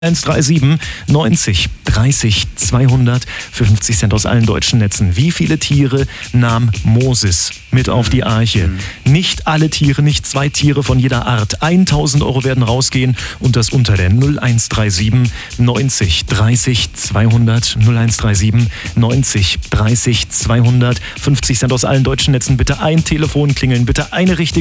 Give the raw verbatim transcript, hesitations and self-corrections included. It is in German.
eins drei sieben neunzig dreißig zweihundert für fünfzig Cent aus allen deutschen Netzen. Wie viele Tiere nahm Moses mit auf die Arche? Mhm. Nicht alle Tiere, nicht zwei Tiere von jeder Art. tausend Euro werden rausgehen und das unter der null eins drei sieben neunzig dreißig zweihundert. null eins drei sieben neunzig dreißig zweihundert. fünfzig Cent aus allen deutschen Netzen. Bitte ein Telefon klingeln, bitte eine richtige